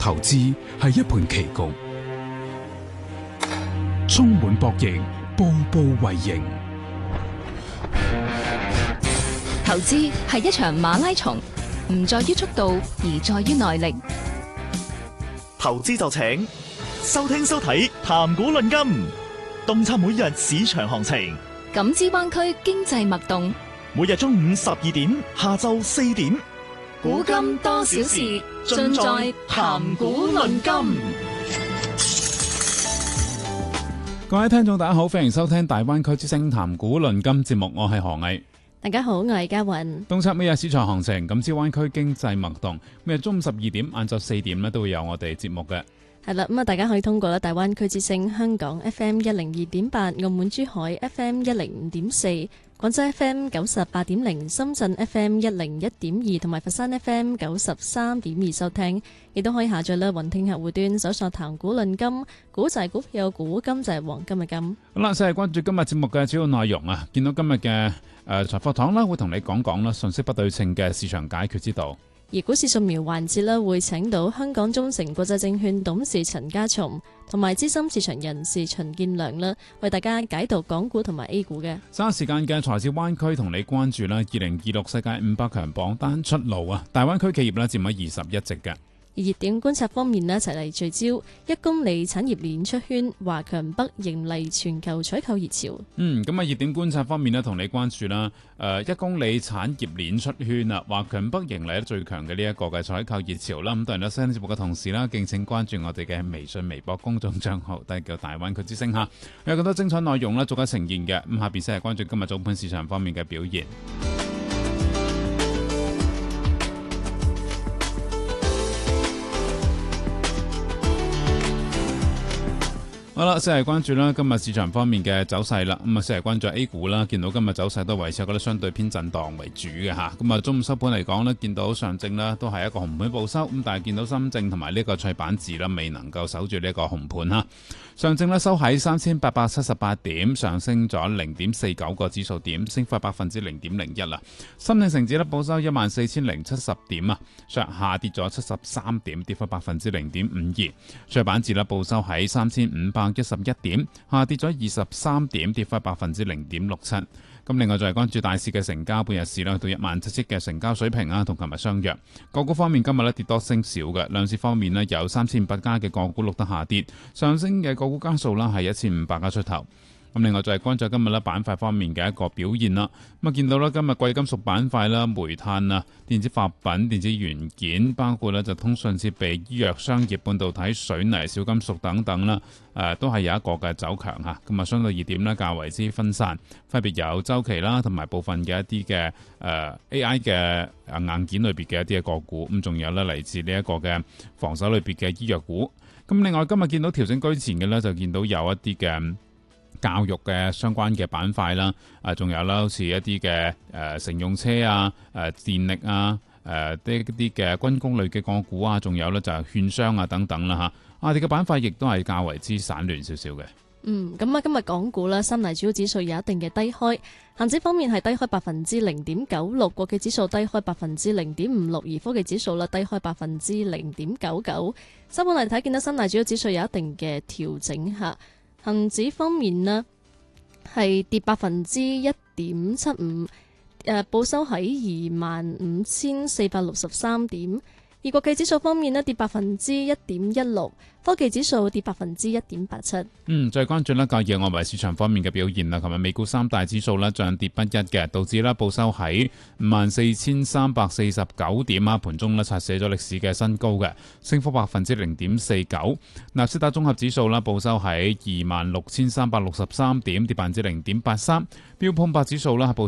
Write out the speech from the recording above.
投資係一盤棋局，充滿博弈，步步為營。 投資係一場馬拉松，唔在於速度，而在於耐力。 投資就請收聽收睇談股論金，洞察每日市場行情， 感知灣區經濟脈動。 每日中午12點，下晝4點， 古今多少事，盡在談股論金。 各位聽眾大家好，歡迎收聽大灣區之聲談股論金節目，我係何毅。 大家好，我係嘉雲。 洞察每日市場行情，感知灣區經濟脈動。每日中午12點、晏晝4點咧都會有我哋節目嘅。 係啦，咁啊，大家可以通過大灣區之聲香港 FM 102.8、澳門珠海 FM 105.4、廣州 FM 98.0、深圳 FM 101.2同埋佛山 FM 93.2收聽，亦都可以下載啦雲聽客戶端搜索談股論金，股就係股票股，金就係黃金嘅金。好啦，先係關注今日節目嘅主要內容啊！見到今日嘅財貨堂啦，會同你講講啦信息不對稱嘅市場解決之道。 而股市掃描環節呢，會請到香港中誠國際證券董事陳家松同埋資深市場人士陳建良啦，為大家解讀港股同埋 A 股嘅。 稍後時間嘅財智灣區同你關注啦，2026世界500強榜單出爐啊！大灣區企業呢佔咗21席嘅。 而熱點觀察方面呢，一齊嚟聚焦1公里產業鏈出圈，華強北迎嚟全球採購熱潮。 咁啊熱點觀察方面呢，同你關注啦。1公里產業鏈出圈啦，華強北迎嚟最強嘅呢一個嘅採購熱潮啦。咁當然啦，收聽節目嘅同時啦，敬請關注我哋嘅微信、微博公眾帳號，都係叫大灣區之聲嚇。有更多精彩內容啦，逐一呈現嘅。咁下邊先係關注今日早盤市場方面嘅表現。好啦，先係關注啦今日市場方面嘅走勢啦。咁啊，先係關注 A 股啦。見到今日走勢都維持覺得相對偏震盪為主嘅嚇。咁啊，中午收盤嚟講呢，見到上證啦都係一個紅盤報收。咁但係見到深證同埋呢個翠板字啦，未能夠守住呢一個紅盤嚇。上證呢收喺3878點，上升咗0.49個指數點，升幅0.01%啦。深證成指呢報收14070點啊，下跌咗73點，跌幅0.52%。翠板字呢報收喺3511點，下跌咗23點，跌幅0.67%。咁另外就係關注大市嘅成交，半日市呢到17000億嘅成交水平啊，同琴日相若。個股方面今日呢跌多升少嘅，兩市方面呢有3500家嘅個股錄得下跌，上升嘅個股家數啦係1500家出頭。咁另外就係關注今日咧板塊方面嘅一個表現啦。咁啊見到咧今日貴金屬板塊啦、煤炭啊、電子化品、電子元件，包括咧就通訊設備、醫藥、商業、半導體、水泥、小金屬等等啦，都係有一個嘅走強嚇。咁啊相對熱點咧較為之分散，分別有周期啦，同埋部分嘅一啲嘅AI 嘅硬件類別嘅一啲嘅個股，咁仲有咧嚟自呢一個嘅防守類別嘅醫藥股。咁另外今日見到調整居前嘅咧，就見到有一啲嘅教育嘅相關嘅板塊啦，仲有啦，好似一啲嘅乘用車啊、電力啊、啲嘅軍工類嘅個股啊，仲有咧就係券商啊等等啦嚇。我哋嘅板塊亦都係較為之散亂少少嘅。 咁啊，今日港股啦，三大主要指數有一定嘅低開，恒指方面係低開0.96%，國企指數低開0.56%，而科技指數啦低開0.99%。收盤嚟睇，見到三大主要指數有一定嘅調整下。恒指方面呢係跌1.75%，報收喺25463點。而國際指數方面呢跌1.16%，科技指數跌1.87%。 再關注呢個夜外圍市場方面嘅表現啦。琴日美股三大指數呢漲跌不一嘅，道指呢報收喺54349點啊，盤中呢刷寫咗歷史嘅新高嘅，升幅0.49%。納斯達綜合指數呢報收喺26363點，跌0.83%。標普500指數呢報